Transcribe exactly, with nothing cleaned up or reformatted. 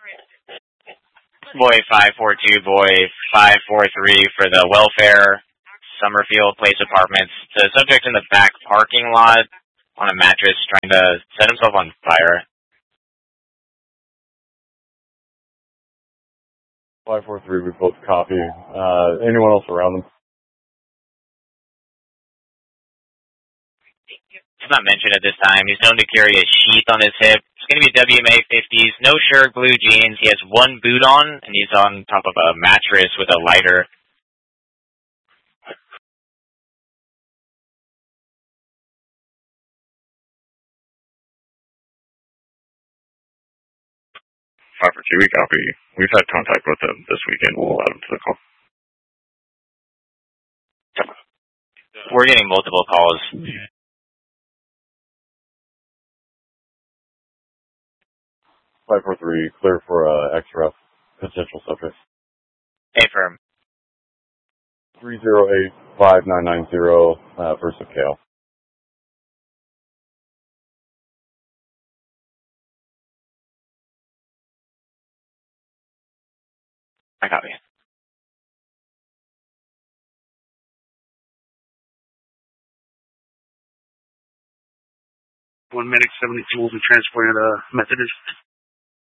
Boy five four two, boy five four three for the welfare, Summerfield Place Apartments. The subject in the back parking lot on a mattress trying to set himself on fire. five four three, we both copy. Uh, anyone else around them? It's not mentioned at this time. He's known to carry a sheath on his hip. It's going to be W M A fifties, no shirt, blue jeans. He has one boot on, and he's on top of a mattress with a lighter. five four two, we copy. We've had contact with them this weekend. We'll add them to the call. We're getting multiple calls. five four three, clear for uh, X R F, potential subjects. Hey, firm. three zero eight five nine nine zero, uh, first of Kale. I copy. One medic seventy-two will be transported to Methodist.